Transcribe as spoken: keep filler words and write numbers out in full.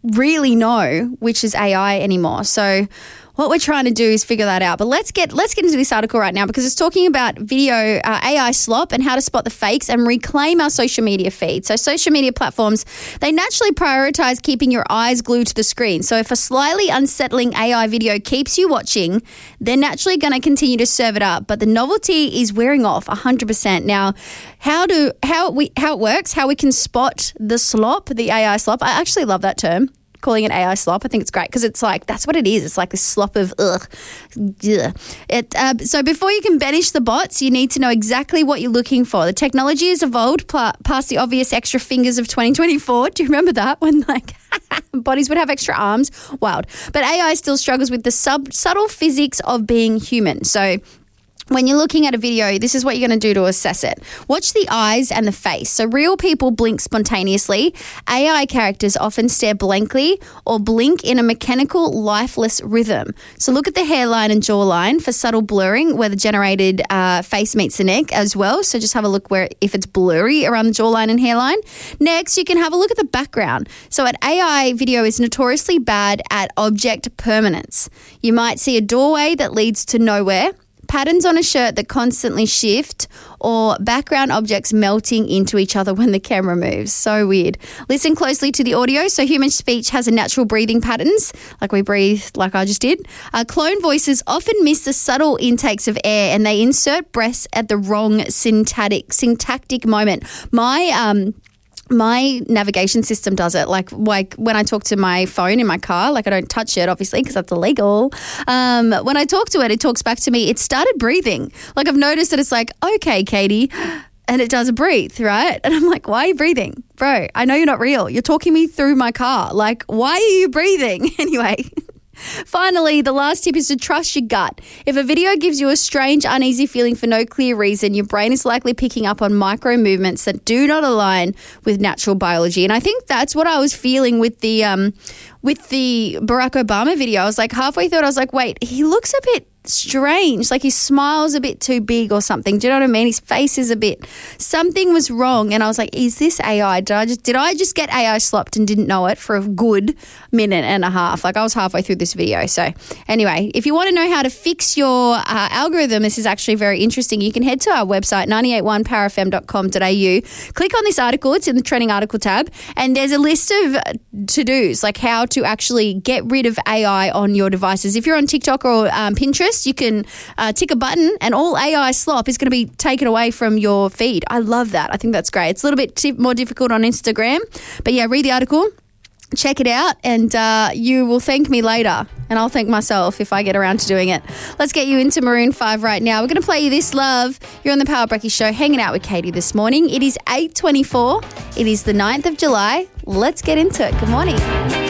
really know which is A I anymore. So what we're trying to do is figure that out. But let's get let's get into this article right now because it's talking about video uh, A I slop and how to spot the fakes and reclaim our social media feed. So social media platforms, they naturally prioritize keeping your eyes glued to the screen. So if a slightly unsettling A I video keeps you watching, they're naturally going to continue to serve it up. But the novelty is wearing off one hundred percent. Now, how do how we how it works, how we can spot the slop, the A I slop. I actually love that term. Calling it A I slop. I think it's great because it's like, that's what it is. It's like this slop of ugh. ugh. It, uh, so before you can banish the bots, you need to know exactly what you're looking for. The technology has evolved pl- past the obvious extra fingers of twenty twenty-four. Do you remember that when like bodies would have extra arms? Wild. But A I still struggles with the sub- subtle physics of being human. So when you're looking at a video, this is what you're going to do to assess it. Watch the eyes and the face. So real people blink spontaneously. A I characters often stare blankly or blink in a mechanical, lifeless rhythm. So look at the hairline and jawline for subtle blurring where the generated uh, face meets the neck as well. So just have a look where if it's blurry around the jawline and hairline. Next, you can have a look at the background. So an A I video is notoriously bad at object permanence. You might see a doorway that leads to nowhere, patterns on a shirt that constantly shift, or background objects melting into each other when the camera moves. So weird. Listen closely to the audio. So human speech has a natural breathing patterns, like we breathe, like I just did. Uh, clone voices often miss the subtle intakes of air and they insert breaths at the wrong syntactic, syntactic moment. My... um. My navigation system does it. Like, like when I talk to my phone in my car, like I don't touch it, obviously, because that's illegal. Um, when I talk to it, it talks back to me. It started breathing. Like I've noticed that it's like, okay, Katie, and it does a breathe, right? And I'm like, why are you breathing? Bro, I know you're not real. You're talking me through my car. Like, why are you breathing? Anyway. Finally, the last tip is to trust your gut. If a video gives you a strange, uneasy feeling for no clear reason, your brain is likely picking up on micro movements that do not align with natural biology. And I think that's what I was feeling with the um, with the Barack Obama video. I was like halfway through it, I was like, wait, he looks a bit strange, like his smile's a bit too big or something. Do you know what I mean? His face is a bit, something was wrong. And I was like, is this A I? Did I just, did I just get A I slopped and didn't know it for a good minute and a half? Like I was halfway through this video. So anyway, if you want to know how to fix your uh, algorithm, this is actually very interesting. You can head to our website, nine eight one power f m dot com dot a u. Click on this article. It's in the trending article tab. And there's a list of to-dos, like how to actually get rid of A I on your devices. If you're on TikTok or um, Pinterest, you can uh, tick a button and all A I slop is going to be taken away from your feed. I love that. I think that's great. It's a little bit t- more difficult on Instagram. But yeah, read the article, check it out, and uh, you will thank me later. And I'll thank myself if I get around to doing it. Let's get you into Maroon five right now. We're going to play you This Love. You're on the Power Brecky Show, hanging out with Katie this morning. It is eight twenty-four. It is the ninth of July. Let's get into it. Good morning.